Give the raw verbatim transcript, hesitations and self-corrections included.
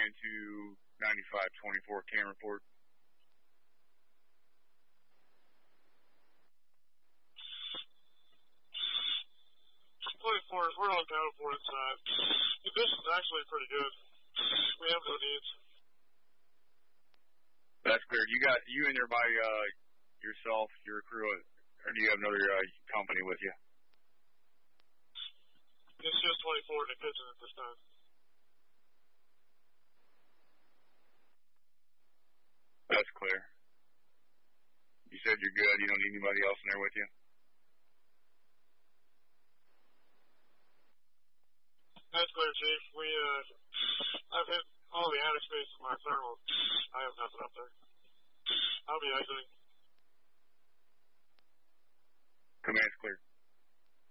nine two ninety-five twenty-four, can report. twenty-four, we're on count for inside. Condition's actually pretty good. We have no needs. That's clear. You got, you and your by, uh, yourself, your crew, or do you have another, uh, company with you? It's just twenty-four in the kitchen at this time. That's clear. You said you're good. You don't need anybody else in there with you? That's clear, Chief. We, uh, I've hit all the attic space in my thermal. I have nothing up there. I'll be exiting. Command's clear.